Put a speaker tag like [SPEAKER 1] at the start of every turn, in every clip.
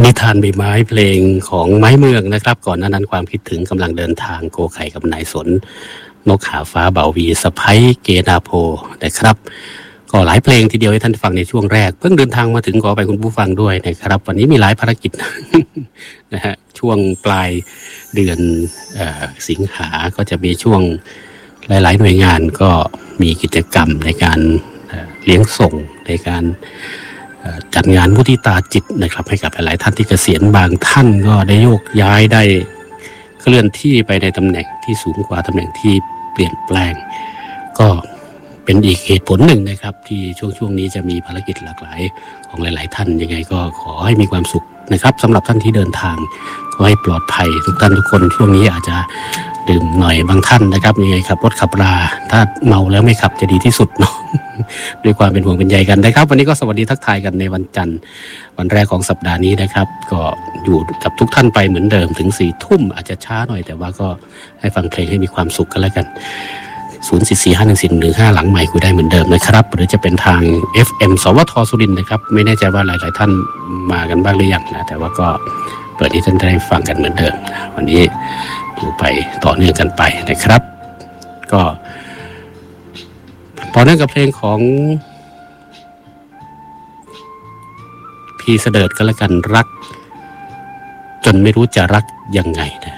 [SPEAKER 1] นิทานใบไม้เพลงของไม้เมืองนะครับก่อนหน้านั้นความคิดถึงกำลังเดินทางโกไข่กับนายสนนกหาฟ้าเบาวีสะพ้ายเกนาโพนะครับก็หลายเพลงทีเดียวให้ท่านฟังในช่วงแรกเพิ่งเดินทางมาถึงขอไปคุณผู้ฟังด้วยนะครับวันนี้มีหลายภารกิจ นะฮะช่วงปลายเดือนสิงหาก็จะมีช่วงหลายๆหน่วยงานก็มีกิจกรรมในการเลี้ยงส่งในการจัดงานมุทิตาจิตนะครับให้กับหลายท่านที่เกษียณบางท่านก็ได้โยกย้ายได้เคลื่อนที่ไปในตำแหน่งที่สูงกว่าตำแหน่งที่เปลี่ยนแปลงก็เป็นอีกเหตุผลหนึ่งนะครับที่ช่วงนี้จะมีภารกิจหลากหลายของหลายๆท่านยังไงก็ขอให้มีความสุขนะครับสำหรับท่านที่เดินทางขอให้ปลอดภัยทุกท่านทุกคนช่วงนี้อาจจะดื่มหน่อยบางท่านนะครับยังไงขับรถขับราถ้าเมาแล้วไม่ขับจะดีที่สุดเนาะ ด้วยความเป็นห่วงเป็นใยกันนะครับวันนี้ก็สวัสดีทักทายกันในวันจันทร์วันแรกของสัปดาห์นี้นะครับก็อยู่กับทุกท่านไปเหมือนเดิมถึง4 ทุ่มอาจจะช้าหน่อยแต่ว่าก็ให้ฟังเพลงให้มีความสุขกันแล้วกัน044514115หลังใหม่คุยได้เหมือนเดิมนะครับหรือจะเป็นทาง FM สวทสุรินทร์นะครับไม่แน่ใจว่าหลายๆท่านมากันบ้างหรือยังนะแต่ว่าก็เปิดให้ท่านได้ฟังกันเหมือนเดิมวันนี้อยู่ไปต่อเนื่องกันไปนะครับก็ต่อเนื่องกับเพลงของพี่เสดิร์ดก็แล้วกันรักจนไม่รู้จะรักยังไงนะ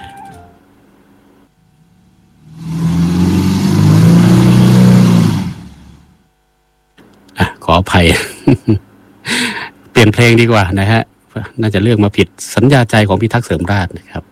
[SPEAKER 1] ขออภัย เปลี่ยนเพลงดีกว่านะฮะน่าจะเลือกมาผิดสัญญาใจของพี่ทักษ์เสริมราชนะครับ